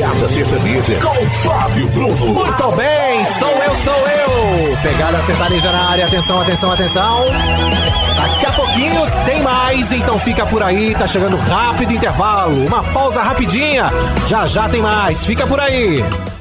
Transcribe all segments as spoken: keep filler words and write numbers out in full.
Pegada Sertaneja com Fábio Bruno. Muito bem, sou eu, sou eu. Pegada Sertaneja na área, atenção, atenção, atenção. Daqui a pouquinho tem mais, então fica por aí, tá chegando rápido intervalo. Uma pausa rapidinha, já já tem mais, fica por aí.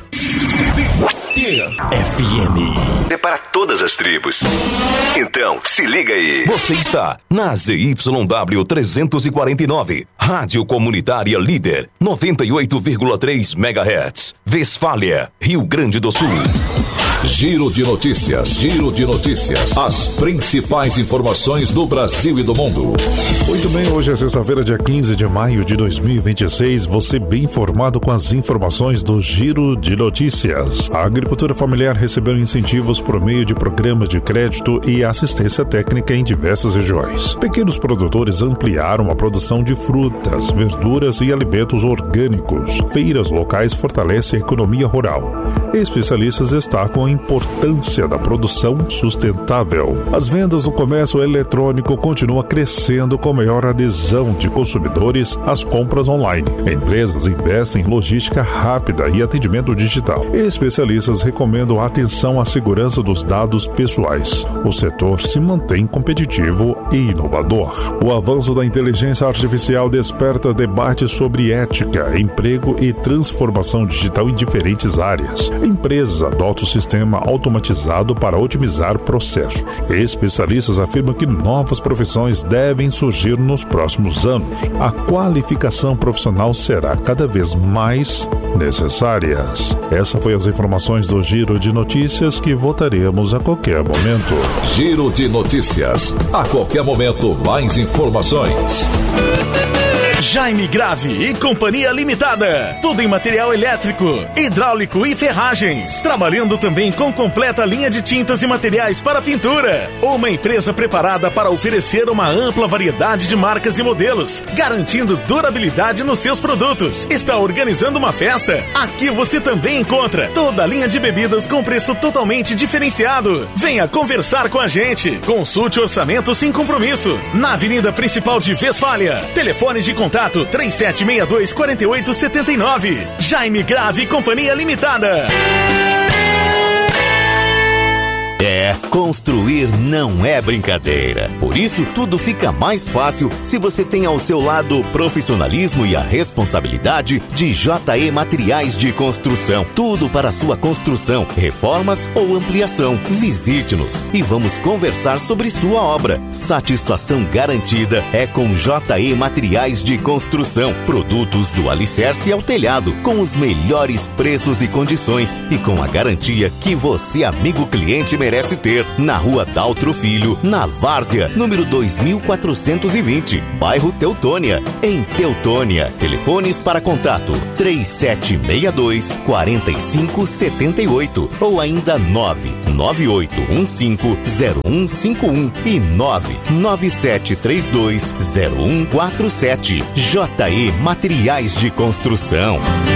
F M. É para todas as tribos. Então, se liga aí. Você está na Z Y W trezentos e quarenta e nove, Rádio Comunitária Líder, noventa e oito vírgula três megahertz, Westfália, Rio Grande do Sul. Giro de notícias, giro de notícias. As principais informações do Brasil e do mundo. Muito bem, hoje é sexta-feira, dia quinze de maio de dois mil e vinte e seis. Você bem informado com as informações do Giro de Notícias. A agricultura familiar recebeu incentivos por meio de programas de crédito e assistência técnica em diversas regiões. Pequenos produtores ampliaram a produção de frutas, verduras e alimentos orgânicos. Feiras locais fortalecem a economia rural. Especialistas destacam a importância da produção sustentável. As vendas no comércio eletrônico continuam crescendo com maior adesão de consumidores às compras online. Empresas investem em logística rápida e atendimento digital. Especialistas recomendam atenção à segurança dos dados pessoais. O setor se mantém competitivo e inovador. O avanço da inteligência artificial desperta debates sobre ética, emprego e transformação digital em diferentes áreas. Empresas adotam o sistema automatizado para otimizar processos. Especialistas afirmam que novas profissões devem surgir nos próximos anos. A qualificação profissional será cada vez mais necessária. Essa foi as informações do Giro de Notícias que votaremos a qualquer momento. Giro de Notícias. A qualquer momento, mais informações. Jaime Grave e Companhia Limitada. Tudo em material elétrico, hidráulico e ferragens. Trabalhando também com completa linha de tintas e materiais para pintura. Uma empresa preparada para oferecer uma ampla variedade de marcas e modelos, garantindo durabilidade nos seus produtos. Está organizando uma festa? Aqui você também encontra toda a linha de bebidas com preço totalmente diferenciado. Venha conversar com a gente. Consulte o orçamento sem compromisso. Na Avenida Principal de Westfália. Telefones de contato três sete seis dois, quatro oito sete nove. Jaime Grave Companhia Limitada. É, construir não é brincadeira. Por isso, tudo fica mais fácil se você tem ao seu lado o profissionalismo e a responsabilidade de J E Materiais de Construção. Tudo para sua construção, reformas ou ampliação. Visite-nos e vamos conversar sobre sua obra. Satisfação garantida é com J E Materiais de Construção. Produtos do alicerce ao telhado, com os melhores preços e condições e com a garantia que você, amigo cliente, merece ter. Na Rua Daltro Filho, na Várzea, número dois mil quatrocentos e vinte, bairro Teutônia, em Teutônia. Telefones para contato três sete seis dois, quatro cinco sete oito ou ainda nove nove oito um cinco zero um cinco um e nove nove sete três dois zero um quatro sete. J E Materiais de Construção.